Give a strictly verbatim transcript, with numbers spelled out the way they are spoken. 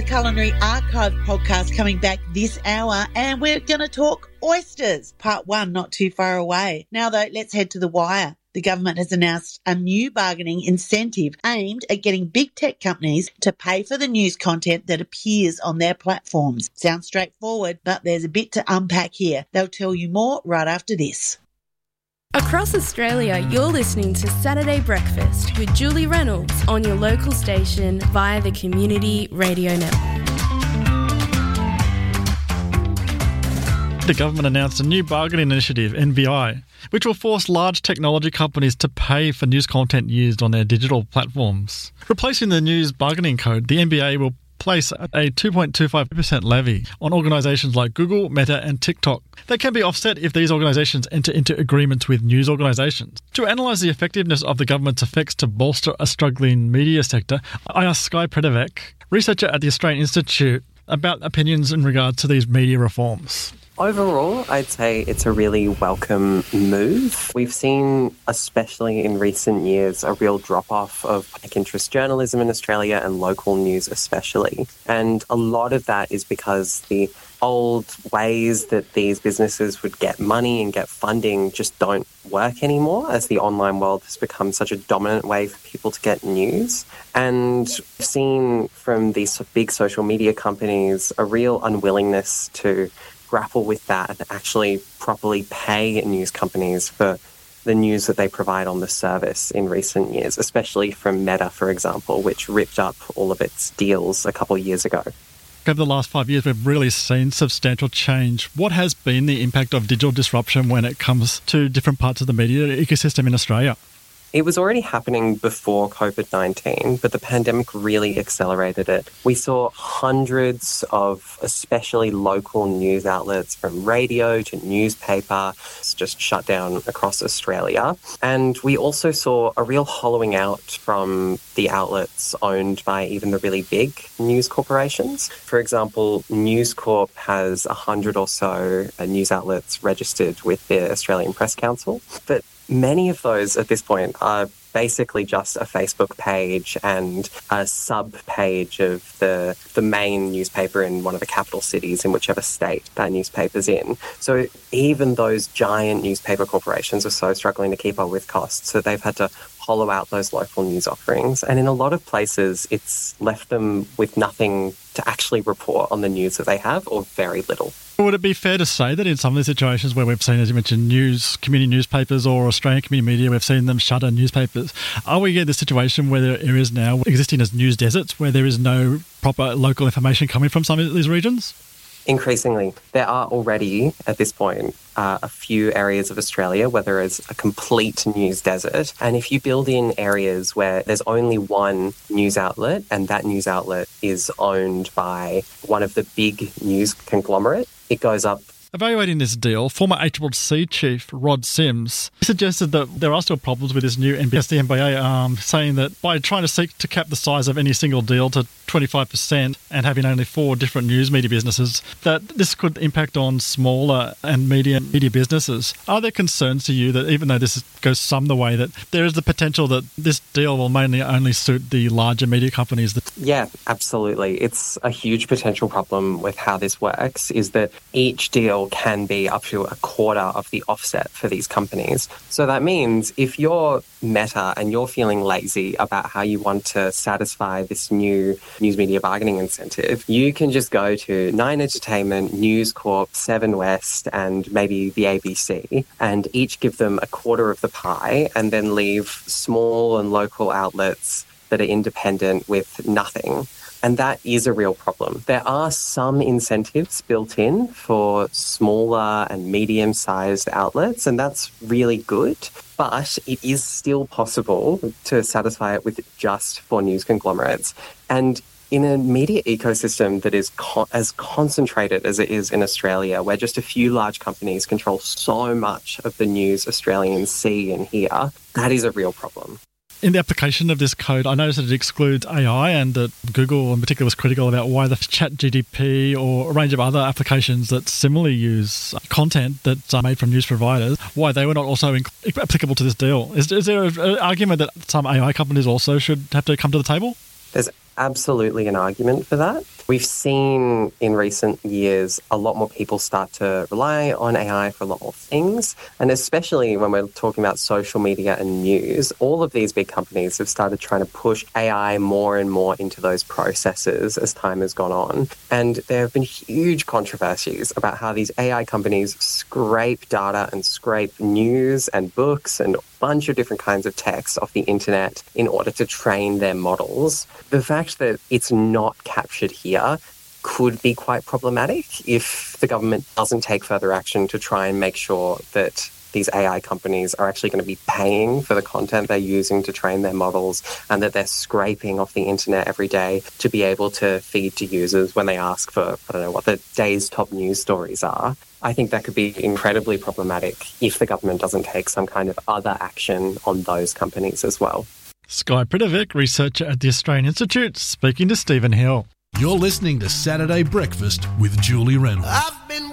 the Culinary Archive podcast coming back this hour, and we're going to talk oysters, part one, not too far away. Now, though, let's head to the wire. The government has announced a new bargaining incentive aimed at getting big tech companies to pay for the news content that appears on their platforms. Sounds straightforward, but there's a bit to unpack here. They'll tell you more right after this. Across Australia, you're listening to Saturday Breakfast with Julie Reynolds on your local station via the Community Radio Network. The government announced a new bargaining initiative, N B I, which will force large technology companies to pay for news content used on their digital platforms. Replacing the news bargaining code, the N B A will place a two point two five percent levy on organisations like Google, Meta and TikTok. They can be offset if these organisations enter into agreements with news organisations. To analyse the effectiveness of the government's effects to bolster a struggling media sector, I asked Sky Predovec, researcher at the Australian Institute, about opinions in regard to these media reforms. Overall, I'd say it's a really welcome move. We've seen, especially in recent years, a real drop-off of public interest journalism in Australia and local news especially. And a lot of that is because the old ways that these businesses would get money and get funding just don't work anymore, as the online world has become such a dominant way for people to get news. And we've seen from these big social media companies a real unwillingness to grapple with that and actually properly pay news companies for the news that they provide on the service in recent years, especially from Meta, for example, which ripped up all of its deals a couple of years ago. Over the last five years, we've really seen substantial change. What has been the impact of digital disruption when it comes to different parts of the media ecosystem in Australia? It was already happening before COVID nineteen, but the pandemic really accelerated it. We saw hundreds of especially local news outlets, from radio to newspaper, just shut down across Australia. And we also saw a real hollowing out from the outlets owned by even the really big news corporations. For example, News Corp has one hundred or so news outlets registered with the Australian Press Council, but many of those at this point are basically just a Facebook page and a sub-page of the the main newspaper in one of the capital cities in whichever state that newspaper's in. So even those giant newspaper corporations are so struggling to keep up with costs, so they've had to hollow out those local news offerings. And in a lot of places, it's left them with nothing to actually report on the news that they have, or very little. Would it be fair to say that in some of the situations where we've seen, as you mentioned, news, community newspapers or Australian community media, we've seen them shutter newspapers, are we getting the situation where there are areas now existing as news deserts where there is no proper local information coming from some of these regions? Increasingly. There are already, at this point, uh, a few areas of Australia where there is a complete news desert. And if you build in areas where there's only one news outlet, and that news outlet is owned by one of the big news conglomerate, it goes up. Evaluating this deal, former A C C C chief Rod Sims suggested that there are still problems with this new N B A, the N B A, um, saying that by trying to seek to cap the size of any single deal to twenty-five percent and having only four different news media businesses, that this could impact on smaller and medium media businesses. Are there concerns to you that even though this goes some the way, that there is the potential that this deal will mainly only suit the larger media companies? That- yeah, absolutely. It's a huge potential problem with how this works, is that each deal can be up to a quarter of the offset for these companies. So that means if you're Meta and you're feeling lazy about how you want to satisfy this new news media bargaining incentive, you can just go to Nine Entertainment, News Corp, Seven West, and maybe the A B C, and each give them a quarter of the pie, and then leave small and local outlets that are independent with nothing. And that is a real problem. There are some incentives built in for smaller and medium-sized outlets, and that's really good. But it is still possible to satisfy it with just four news conglomerates. And in a media ecosystem that is co- as concentrated as it is in Australia, where just a few large companies control so much of the news Australians see and hear, that is a real problem. In the application of this code, I noticed that it excludes A I, and that Google in particular was critical about why the ChatGPT or a range of other applications that similarly use content that's made from news providers, why they were not also inc- applicable to this deal. Is, is there an argument that some A I companies also should have to come to the table? There's absolutely an argument for that. We've seen in recent years a lot more people start to rely on A I for a lot more things. And especially when we're talking about social media and news, all of these big companies have started trying to push A I more and more into those processes as time has gone on. And there have been huge controversies about how these A I companies scrape data and scrape news and books and a bunch of different kinds of text off the internet in order to train their models. The fact that it's not captured here could be quite problematic if the government doesn't take further action to try and make sure that these A I companies are actually going to be paying for the content they're using to train their models and that they're scraping off the internet every day to be able to feed to users when they ask for, I don't know, what the day's top news stories are. I think that could be incredibly problematic if the government doesn't take some kind of other action on those companies as well. Sky Pridovic, researcher at the Australian Institute, speaking to Stephen Hill. You're listening to Saturday Breakfast with Julie Reynolds. I've been